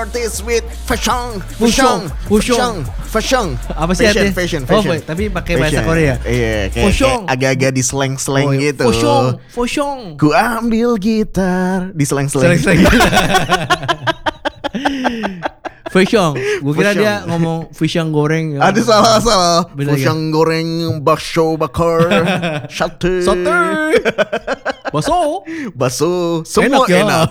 artist with fashion. Apa sih artinya? Fashion. Tapi pakai bahasa Korea. Iya, kayak agak-agak di slang gitu. Fashion. Ku ambil gitar di slang. Fashion. Gue kira dia ngomong pisang goreng. Ada salah. Pisang goreng, bakso bakar, sate. Baso. Semua enak.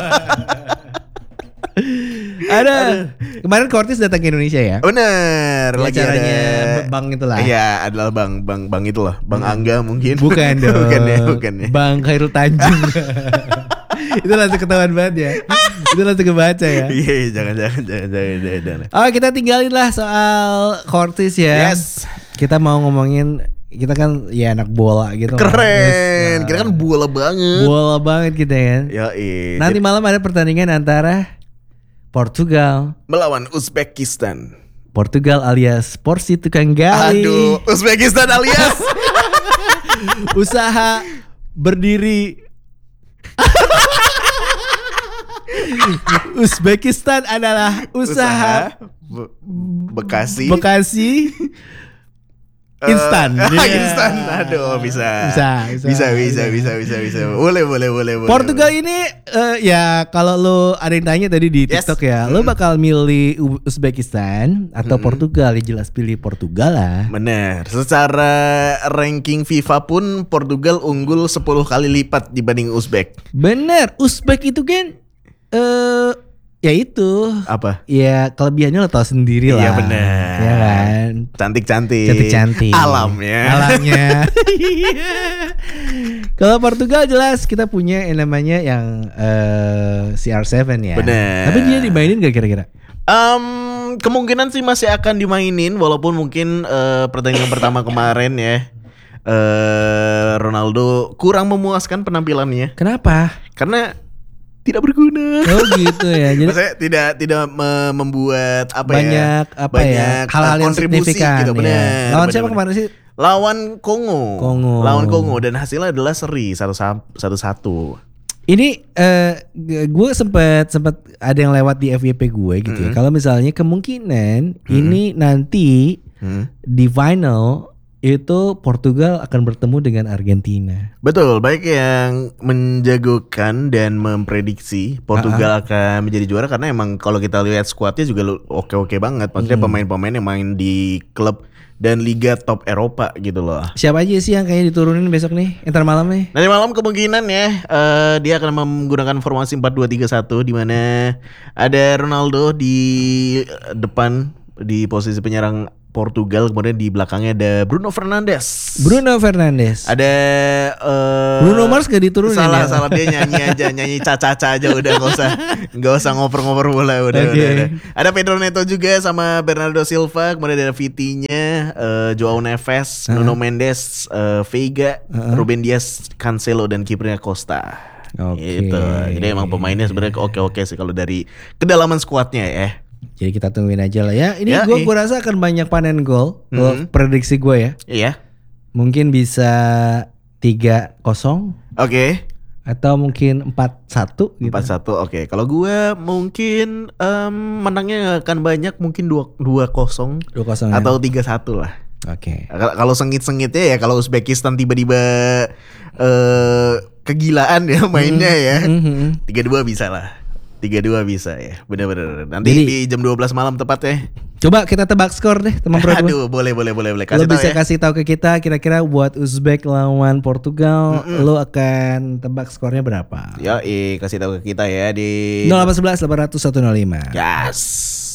Ada. Kemarin Cortis datang ke Indonesia ya? Bener. Lagi acaranya ada Bang itulah. Iya, adalah Bang itulah. Bang Angga mungkin. Bukan dong. Bukan ya. Bang Khairul Tanjung. Itu langsung ketahuan banget ya. Itu langsung kebaca ya. Iya, jangan. Oh, kita tinggalin lah soal Cortis ya. Yes. Kita mau ngomongin, kita kan ya anak bola gitu. Keren. Kita kan bola banget. Bola banget kita kan. Yoi. Nanti malam ada pertandingan antara Portugal melawan Uzbekistan. Portugal alias Porsi Tukang Gali. Aduh, Uzbekistan alias usaha berdiri. Uzbekistan adalah usaha Bekasi instan. Instan. Aduh, bisa. Boleh. Portugal ini ya kalau lo ada yang tanya tadi di TikTok ya, lo bakal milih Uzbekistan atau Portugal? Ya jelas pilih Portugal lah. Bener. Secara ranking FIFA pun Portugal unggul 10 kali lipat dibanding Uzbek. Bener. Uzbek itu kan ya itu apa? Ya kelebihannya lo tau sendiri lah. Iya bener. Ya kan. Cantik. Alamnya. Kalau Portugal jelas kita punya yang namanya yang CR7 ya. Bener. Tapi dia dimainin gak kira-kira? Kemungkinan sih masih akan dimainin, walaupun mungkin pertandingan pertama kemarin ya Ronaldo kurang memuaskan penampilannya. Kenapa? Karena tidak berguna. Oh gitu ya. Jadi maksudnya tidak membuat banyak hal-hal yang signifikan. Gitu. Bener, Lawan siapa kemarin sih? Lawan Kongo. Dan hasilnya adalah seri 1-1. Ini gue sempat ada yang lewat di FYP gue gitu ya. Kalau misalnya kemungkinan ini nanti di final itu Portugal akan bertemu dengan Argentina. Betul, baik yang menjagokan dan memprediksi Portugal akan menjadi juara karena emang kalau kita lihat skuadnya juga oke banget. Maksudnya pemain-pemain yang main di klub dan liga top Eropa gitu loh. Siapa aja sih yang kayaknya diturunin besok nih? Entar malam nih. Nanti malam kemungkinan ya dia akan menggunakan formasi 4-2-3-1 di mana ada Ronaldo di depan di posisi penyerang Portugal, kemudian di belakangnya ada Bruno Fernandes. Ada Bruno Mars gak diturunin. Salah dia nyanyi caca-caca aja udah nggak usah ngoper-ngoper bola udah. Ada Pedro Neto juga sama Bernardo Silva, kemudian ada Vitinha, Joao Neves, Nuno Mendes, Veiga, Ruben Dias, Cancelo dan kipernya Costa. Gitu. Jadi emang pemainnya sebenarnya oke sih kalau dari kedalaman skuadnya ya. Jadi kita tungguin aja lah ya. Ini gue rasa akan banyak panen gol. Prediksi gue ya. Iya. Mungkin bisa 3-0. Oke. Atau mungkin 4-1 gitu. 4-1 oke. Kalau gue mungkin menangnya akan banyak, mungkin 2-0 atau 3-1 lah. Oke. Kalau sengit-sengitnya ya, kalau Uzbekistan tiba-tiba kegilaan ya mainnya ya. 3-2 bisa lah. 3-2 bisa ya. Bener-bener. Nanti jadi, di jam 12 malam tepat ya. Coba kita tebak skor deh teman bro. Aduh, boleh. Lo bisa kasih tahu ke kita kira-kira buat Uzbek lawan Portugal, lo akan tebak skornya berapa? Kasih tahu ke kita ya di 0811 800 105. Yes.